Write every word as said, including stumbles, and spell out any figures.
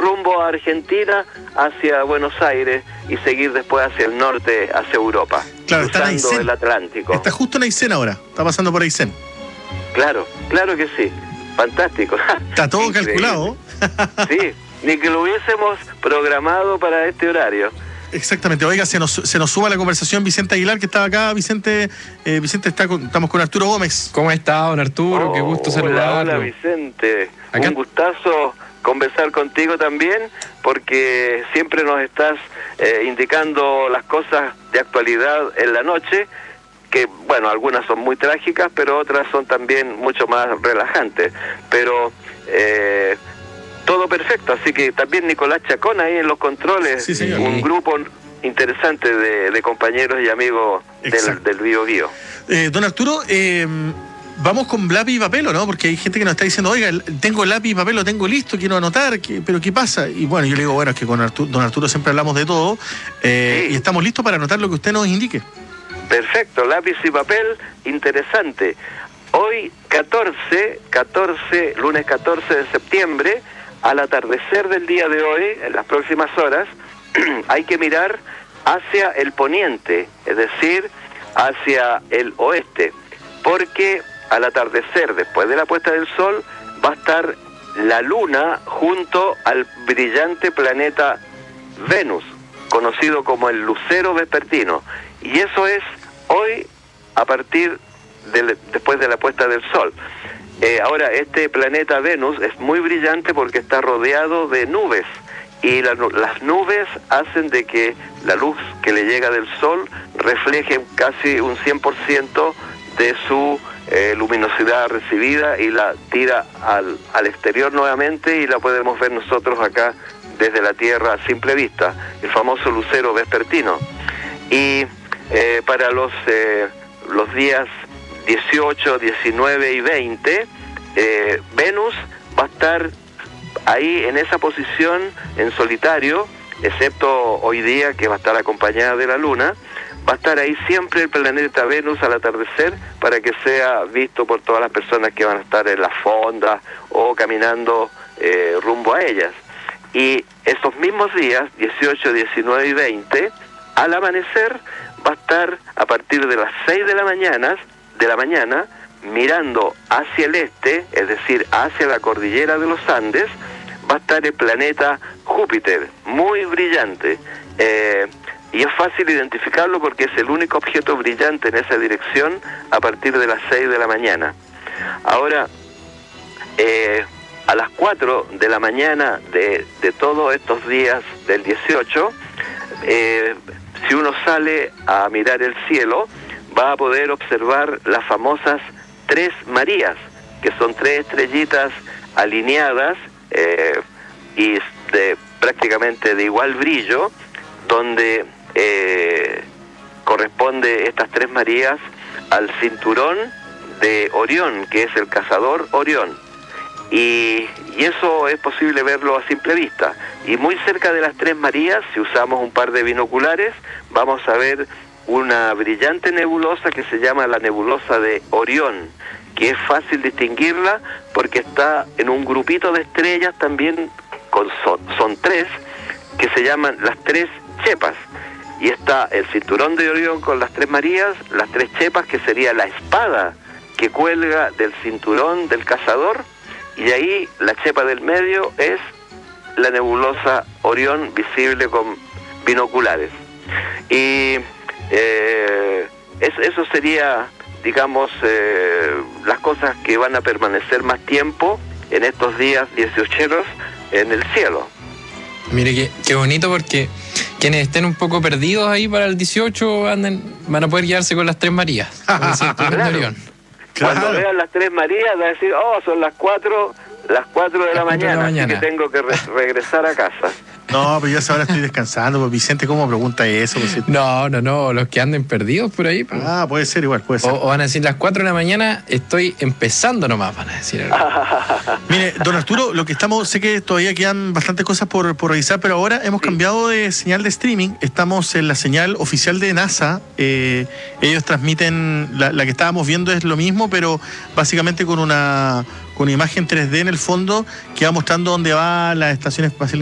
rumbo a Argentina, hacia Buenos Aires y seguir después hacia el norte, hacia Europa, claro, cruzando el Atlántico. Está justo en Aysén ahora, está pasando por Aysén. Claro, claro que sí, fantástico. Está todo calculado. Sí, ni que lo hubiésemos programado para este horario. Exactamente. Oiga, se nos, se nos suma la conversación Vicente Aguilar, que estaba acá. Vicente, eh, Vicente está con, estamos con Arturo Gómez. ¿Cómo está, don Arturo? Oh, Qué gusto saludarlo. Hola, hola, Vicente. ¿Acá? Un gustazo conversar contigo también, porque siempre nos estás eh, indicando las cosas de actualidad en la noche, que, bueno, algunas son muy trágicas, pero otras son también mucho más relajantes. Pero... Eh, todo perfecto, así que también Nicolás Chacón ahí en los controles, sí, señor. Un grupo interesante de, de compañeros y amigos del, del Bío Bío. Eh, don Arturo, eh, vamos con lápiz y papel, ¿o no? Porque hay gente que nos está diciendo, oiga, tengo lápiz y papel, lo tengo listo, quiero anotar, ¿qué, pero ¿qué pasa? Y bueno, yo le digo, bueno, es que con Arturo, don Arturo siempre hablamos de todo, eh, sí. Y estamos listos para anotar lo que usted nos indique. Perfecto, lápiz y papel, interesante. Hoy, catorce, catorce, lunes catorce de septiembre, al atardecer del día de hoy, en las próximas horas, hay que mirar hacia el poniente, es decir, hacia el oeste, porque al atardecer, después de la puesta del sol, va a estar la luna junto al brillante planeta Venus, conocido como el lucero vespertino, y eso es hoy a partir de, después de la puesta del sol. Eh, ahora, este planeta Venus es muy brillante porque está rodeado de nubes, y la, las nubes hacen de que la luz que le llega del sol refleje casi un cien por ciento de su eh, luminosidad recibida y la tira al, al exterior nuevamente, y la podemos ver nosotros acá desde la Tierra a simple vista, el famoso lucero vespertino. Y eh, para los, eh, los días dieciocho, diecinueve y veinte, eh, Venus va a estar ahí en esa posición en solitario, excepto hoy día que va a estar acompañada de la Luna. Va a estar ahí siempre el planeta Venus al atardecer para que sea visto por todas las personas que van a estar en la fonda o caminando eh, rumbo a ellas. Y esos mismos días, dieciocho, diecinueve y veinte, al amanecer va a estar a partir de las seis de la mañana, de la mañana, mirando hacia el este, es decir, hacia la cordillera de los Andes, va a estar el planeta Júpiter, muy brillante, eh, y es fácil identificarlo porque es el único objeto brillante en esa dirección a partir de las seis de la mañana. Ahora, eh, a las cuatro de la mañana de, de todos estos días del dieciocho, eh, si uno sale a mirar el cielo, va a poder observar las famosas Tres Marías, que son tres estrellitas alineadas eh, y de, prácticamente de igual brillo, donde eh, corresponde estas Tres Marías al cinturón de Orión, que es el cazador Orión. Y, y eso es posible verlo a simple vista. Y muy cerca de las Tres Marías, si usamos un par de binoculares, vamos a ver una brillante nebulosa que se llama la nebulosa de Orión, que es fácil distinguirla porque está en un grupito de estrellas también, con, son, son tres, que se llaman las Tres Chepas. Y está el cinturón de Orión con las Tres Marías, las Tres Chepas, que sería la espada que cuelga del cinturón del cazador, y ahí la chepa del medio es la nebulosa Orión, visible con binoculares. Y eh, eso, eso sería, digamos, eh, las cosas que van a permanecer más tiempo en estos días dieciocheros en el cielo. Mire, qué, qué bonito, porque quienes estén un poco perdidos ahí para el dieciocho anden, van a poder guiarse con las Tres Marías. Claro. Cuando claro. vean las Tres Marías, va a decir, oh, son las cuatro, las cuatro de la mañana, así que tengo que re regresar a casa. No, pero yo ahora estoy descansando, pues Vicente, ¿cómo pregunta eso? Pues, no, no, no, los que anden perdidos por ahí. Pues. Ah, puede ser igual, puede ser. O, o van a decir las cuatro de la mañana, estoy empezando nomás, van a decir. Mire, don Arturo, lo que estamos, sé que todavía quedan bastantes cosas por, por revisar, pero ahora hemos sí. cambiado de señal de streaming, estamos en la señal oficial de NASA, eh, ellos transmiten, la, la que estábamos viendo es lo mismo, pero básicamente con una, con una imagen tres D en el fondo que va mostrando dónde va la estación espacial